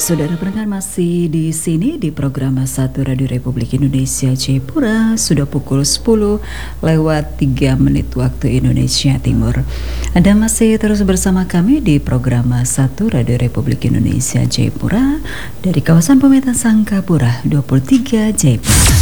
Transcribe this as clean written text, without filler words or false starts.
Saudara pendengar masih di sini di program Satu Radio Republik Indonesia Jayapura. Sudah pukul 10 lewat 3 menit waktu Indonesia Timur. Anda masih terus bersama kami di program Satu Radio Republik Indonesia Jayapura dari kawasan Pemetaan Sangkapura 23 Jayapura.